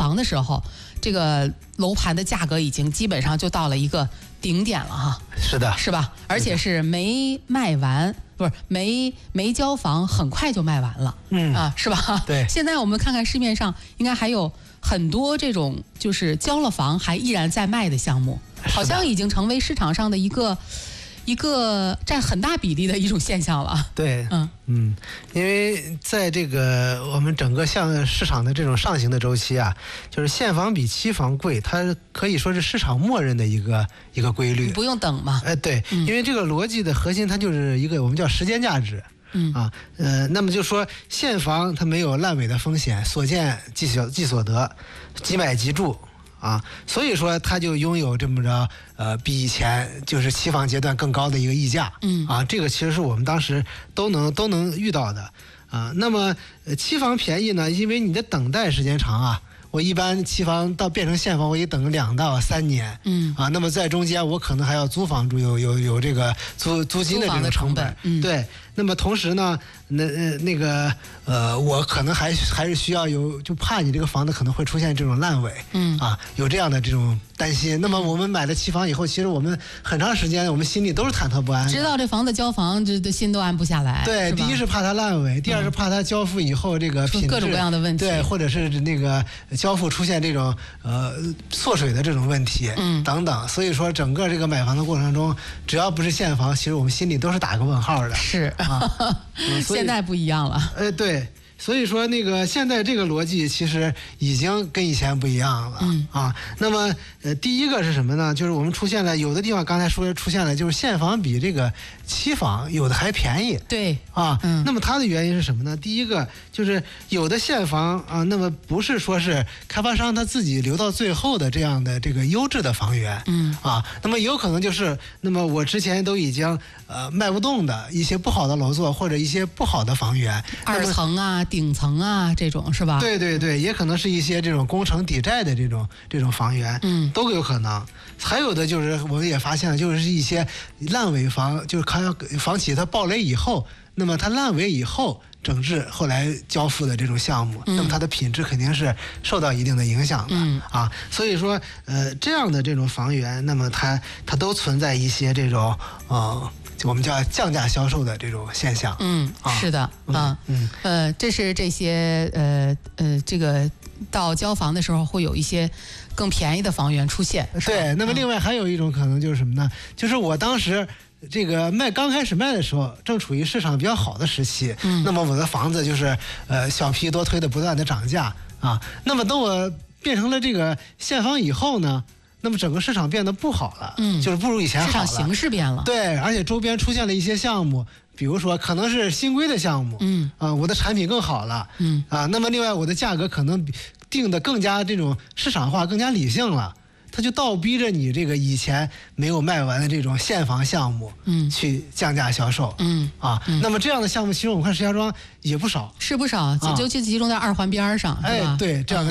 房的时候，这个楼盘的价格已经基本上就到了一个顶点了哈。 是的， 是吧？而且是没卖完，不是没交房，很快就卖完了。是吧？ 对。 现在我们看看市面上应该还有很多这种就是交了房还依然在卖的项目，好像已经成为市场上的一个占很大比例的一种现象了。 对，因为在这个我们整个市场的这种上行的周期啊，就是现房比期房贵，它可以说是市场默认的一个规律。 不用等嘛。 对，因为这个逻辑的核心，它就是一个我们叫时间价值。那么就说现房它没有烂尾的风险，所见即所得，即买即住。所以说它就拥有这么着比以前就是期房阶段更高的一个溢价。这个其实是我们当时都能遇到的。那么期房便宜呢，因为你的等待时间长啊。我一般期房到变成现房，我也等2到3年。那么在中间我可能还要租房住，有这个租金的这个成本。对。那么同时呢，我可能还是需要就怕你这个房子可能会出现这种烂尾。有这样的这种担心。那么我们买了期房以后，其实我们很长时间我们心里都是忐忑不安， 知道这房子交房这心都安不下来。 对，第一是怕它烂尾，第二是怕它交付以后这个品质各种各样的问题。 对，或者是那个交付出现这种缩水的这种问题。等等。所以说整个这个买房的过程中，只要不是现房，其实我们心里都是打个问号的。 是。现在不一样了。 对，所以说现在这个逻辑其实已经跟以前不一样了。那么第一个是什么呢？就是我们出现了有的地方刚才说出现了，就是现房比这个期房有的还便宜。 对。 那么它的原因是什么呢？第一个就是有的现房那么不是说是开发商他自己留到最后的这样的这个优质的房源。那么有可能就是那么我之前都已经卖不动的一些不好的楼座或者一些不好的房源 ，2层啊、顶层啊这种是吧？ 对对对，也可能是一些这种工程抵债的这种房源。都有可能。还有的就是我们也发现了，就是一些烂尾房，就是房企它暴雷以后，那么它烂尾以后整治后来交付的这种项目，那么它的品质肯定是受到一定的影响的。所以说这样的这种房源，那么它都存在一些这种我们叫降价销售的这种现象。 是的。这是这些这个到交房的时候会有一些更便宜的房源出现。 对。那么另外还有一种可能就是什么呢？就是我当时这个刚开始卖的时候，正处于市场比较好的时期。那么我的房子就是小批多推的不断的涨价那么等我变成了这个现房以后呢，那么整个市场变得不好了。就是不如以前好了。 市场形势变了。 对，而且周边出现了一些项目，比如说可能是新规的项目。我的产品更好了。那么另外我的价格可能定的更加这种市场化，更加理性了。它就倒逼着你这个以前没有卖完的这种现房项目，去降价销售。那么这样的项目，其实我们看石家庄也不少， 是不少，尤其集中在2环边上，是吧？ 对，这样的。